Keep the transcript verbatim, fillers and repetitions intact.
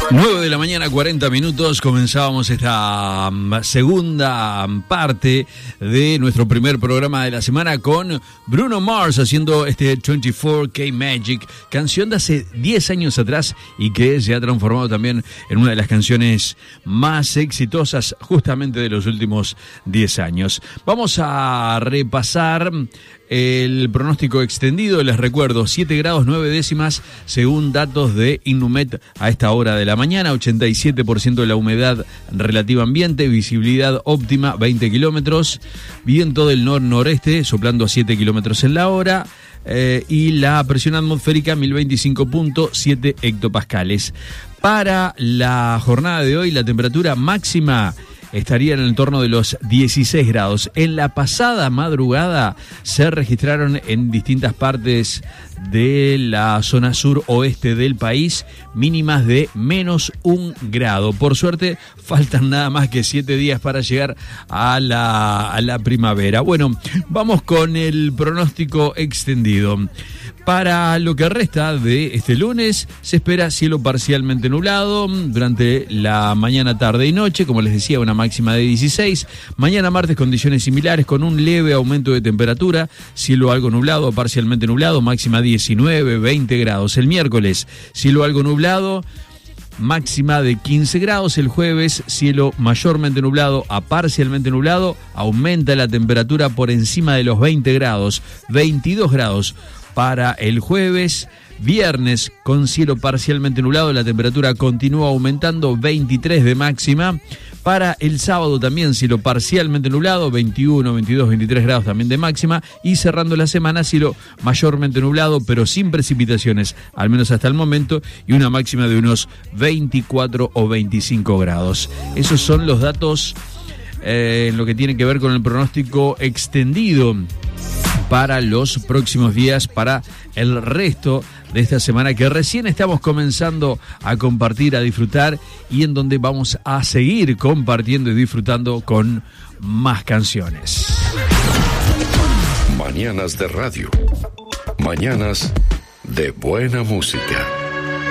nueve de la mañana, cuarenta minutos, comenzábamos esta segunda parte de nuestro primer programa de la semana con Bruno Mars haciendo este veinticuatro K Magic, canción de hace diez años atrás y que se ha transformado también en una de las canciones más exitosas justamente de los últimos diez años. Vamos a repasar el pronóstico extendido. Les recuerdo, siete grados nueve décimas según datos de Innumet a esta hora de la mañana, ochenta y siete por ciento de la humedad relativa ambiente, visibilidad óptima veinte kilómetros, viento del nor-noreste soplando a siete kilómetros en la hora, eh, y la presión atmosférica mil veinticinco punto siete hectopascales. Para la jornada de hoy, la temperatura máxima estaría en el entorno de los dieciséis grados. En la pasada madrugada se registraron en distintas partes de la zona sur-oeste del país mínimas de menos un grado. Por suerte, faltan nada más que siete días para llegar a la, a la primavera. Bueno, vamos con el pronóstico extendido. Para lo que resta de este lunes, se espera cielo parcialmente nublado durante la mañana, tarde y noche, como les decía, una máxima de dieciséis. Mañana martes, condiciones similares con un leve aumento de temperatura, cielo algo nublado, parcialmente nublado, máxima diecinueve, veinte grados. El miércoles, cielo algo nublado, máxima de quince grados. El jueves, cielo mayormente nublado a parcialmente nublado, aumenta la temperatura por encima de los veinte grados, veintidós grados. Para el jueves, viernes con cielo parcialmente nublado, la temperatura continúa aumentando, veintitrés de máxima. Para el sábado también cielo parcialmente nublado, veintiuno, veintidós, veintitrés grados también de máxima. Y cerrando la semana, cielo mayormente nublado, pero sin precipitaciones, al menos hasta el momento, y una máxima de unos veinticuatro o veinticinco grados. Esos son los datos eh, en lo que tiene que ver con el pronóstico extendido para los próximos días, para el resto de esta semana que recién estamos comenzando a compartir, a disfrutar, y en donde vamos a seguir compartiendo y disfrutando con más canciones. Mañanas de radio. Mañanas de buena música.